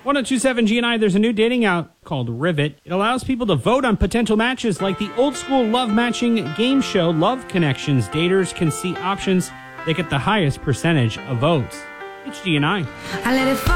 1027 GNI, there's a new dating app called Rivet. It allows people to vote on potential matches like the old school love matching game show Love Connections. Daters can see options that get the highest percentage of votes. It's GNI. I let it fall.